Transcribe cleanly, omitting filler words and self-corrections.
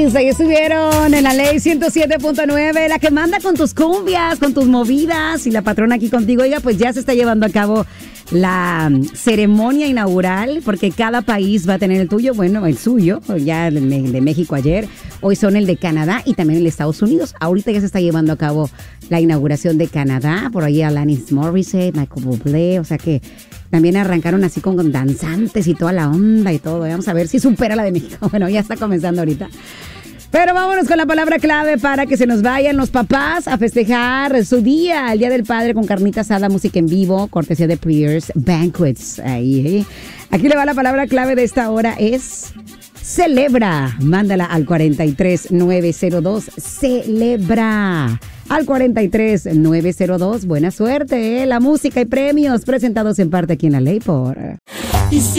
Pues ahí estuvieron en la ley 107.9, la que manda con tus cumbias, con tus movidas, y la patrona aquí contigo. Oiga, pues ya se está llevando a cabo la ceremonia inaugural, porque cada país va a tener el tuyo, bueno, el suyo, ya el de México ayer, hoy son el de Canadá y también el de Estados Unidos. Ahorita ya se está llevando a cabo la inauguración de Canadá, por ahí Alanis Morissette, Michael Bublé, o sea que también arrancaron así con danzantes y toda la onda y todo. Vamos a ver si supera la de México. Bueno, ya está comenzando ahorita. Pero vámonos con la palabra clave para que se nos vayan los papás a festejar su día, el Día del Padre, con carnita asada, música en vivo, cortesía de Prayers Banquets. Ahí. Aquí le va la palabra clave de esta hora, es celebra. Mándala al 43902. Celebra. Al 43902. Buena suerte, ¿eh? La música y premios presentados en parte aquí en La Ley por...